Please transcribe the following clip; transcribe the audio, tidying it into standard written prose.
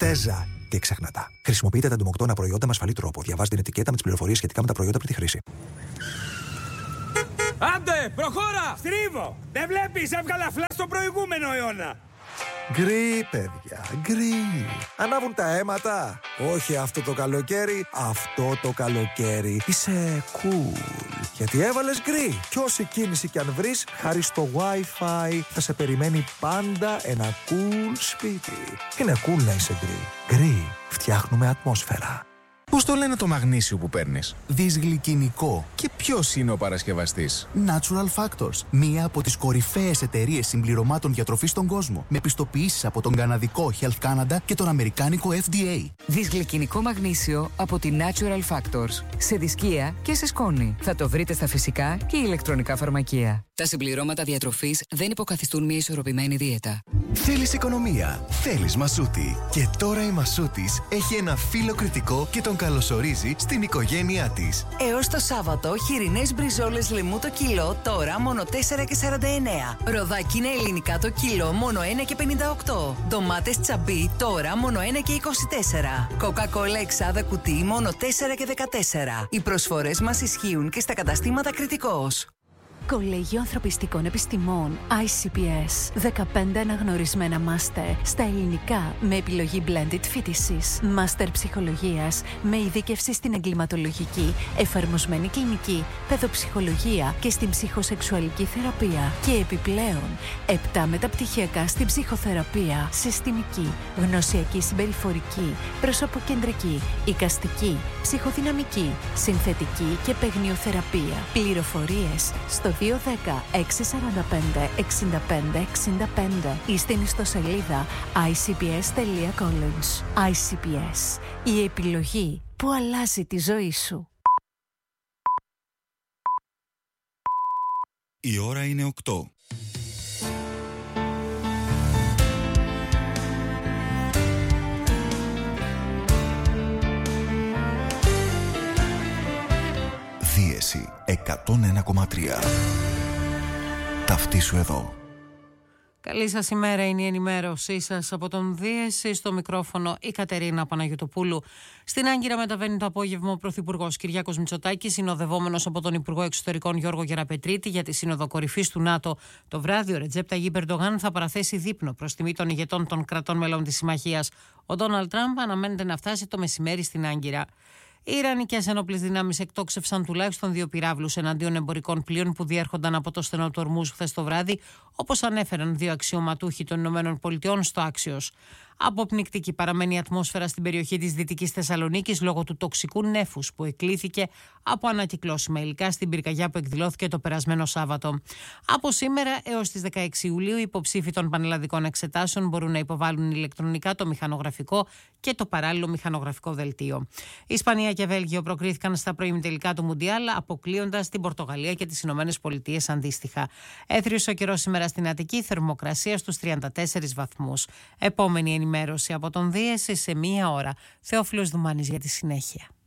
Τέζα. Και ξεχνάτα. Χρησιμοποιείτε τα εντομοκτώνα προϊόντα με ασφαλή τρόπο. Διαβάζετε την ετικέτα με τις πληροφορίες σχετικά με τα προϊόντα πριν τη χρήση. Άντε, προχώρα! Στρίβω! Δεν βλέπεις, έβγαλα φλα στο προηγούμενο αιώνα. Γκρι, παιδιά, γκρι. Ανάβουν τα αίματα. Όχι αυτό το καλοκαίρι, αυτό το καλοκαίρι. Είσαι cool. Γιατί έβαλες γκρι. Κι όση κίνηση κι αν βρεις, χάρη στο Wi-Fi θα σε περιμένει πάντα ένα cool σπίτι. Είναι cool να είσαι γκρι. Γκρι. Φτιάχνουμε ατμόσφαιρα. Πώς το λένε το μαγνήσιο που παίρνεις? Δυσγλυκινικό. Και ποιος είναι ο παρασκευαστής? Natural Factors. Μία από τις κορυφαίες εταιρείες συμπληρωμάτων διατροφής στον κόσμο. Με πιστοποιήσεις από τον καναδικό Health Canada και τον αμερικάνικο FDA. Δυσγλυκινικό μαγνήσιο από τη Natural Factors. Σε δισκία και σε σκόνη. Θα το βρείτε στα φυσικά και ηλεκτρονικά φαρμακεία. Τα συμπληρώματα διατροφής δεν υποκαθιστούν μια ισορροπημένη δίαιτα. Θέλεις οικονομία. Θέλεις Μασούτη. Και τώρα η Μασούτης έχει ένα φίλο κριτικό και τον καλωσορίζει στην οικογένειά της. Έως το Σάββατο, χοιρινές μπριζόλες λεμού το κιλό, τώρα μόνο 4,49. Ροδάκινα ελληνικά το κιλό, μόνο 1,58. Ντομάτες τσαμπί, τώρα μόνο 1,24. Κοκακόλα εξάδα κουτί, μόνο 4,14. Οι προσφορές μας ισχύουν και στα καταστήματα Κριτικός. Κολέγιο Ανθρωπιστικών Επιστημών ICPS. 15 αναγνωρισμένα μάστερ στα ελληνικά με επιλογή blended φοιτησης. Μάστερ ψυχολογίας με ειδίκευση στην εγκληματολογική, εφαρμοσμένη κλινική, παιδοψυχολογία και στην ψυχοσεξουαλική θεραπεία. Και επιπλέον 7 μεταπτυχιακά στην ψυχοθεραπεία, συστημική, γνωσιακή συμπεριφορική, προσωποκεντρική, εικαστική, ψυχοδυναμική, συνθετική και παιγνιοθεραπεία. Πληροφορίες στο 210-645-65-65 ή στην ιστοσελίδα icps.college. ICPS. Η επιλογή που αλλάζει τη ζωή σου. Η ώρα είναι 8. Δίεση 101,3. Ταυτίσου εδώ. Καλή σας ημέρα, είναι η ενημέρωσή σας από τον Δίεση. Στο μικρόφωνο η Κατερίνα Παναγιωτοπούλου. Στην Άγκυρα μεταβαίνει το απόγευμα ο Πρωθυπουργός Κυριάκος Μητσοτάκης, συνοδευόμενος από τον Υπουργό Εξωτερικών Γιώργο Γεραπετρίτη για τη Σύνοδο Κορυφής του ΝΑΤΟ. Το βράδυ ο Ρετζέπ Ταγίπ Ερντογάν θα παραθέσει δείπνο προς τιμή των ηγετών των κρατών μελών της Συμμαχίας. Ο Ντόναλντ Τραμπ αναμένεται να φτάσει το μεσημέρι στην Άγκυρα. Οι Ιρανικές ενόπλες δυνάμεις εκτόξευσαν τουλάχιστον 2 πυράβλους εναντίον εμπορικών πλοίων που διέρχονταν από το στενό του Ορμούζ χθες το βράδυ, όπως ανέφεραν 2 αξιωματούχοι των ΗΠΑ στο Άξιος. Αποπνικτική παραμένει η ατμόσφαιρα στην περιοχή της Δυτικής Θεσσαλονίκης λόγω του τοξικού νέφους που εκλήθηκε από ανακυκλώσιμα υλικά στην πυρκαγιά που εκδηλώθηκε το περασμένο Σάββατο. Από σήμερα έως τις 16 Ιουλίου, οι υποψήφοι των πανελλαδικών εξετάσεων μπορούν να υποβάλουν ηλεκτρονικά το μηχανογραφικό και το παράλληλο μηχανογραφικό δελτίο. Η Ισπανία και Βέλγιο προκρίθηκαν στα προημιτελικά του Μουντιάλ, αποκλείοντας την Πορτογαλία και τις Ηνωμένες Πολιτείες αντίστοιχα. Έθριος ο καιρός σήμερα στην Αττική, θερμοκρασία στους 34 βαθμούς. Επόμενη ενημέρωση από τον Δίεση σε 1 ώρα. Θεόφιλος Δουμάνης για τη συνέχεια.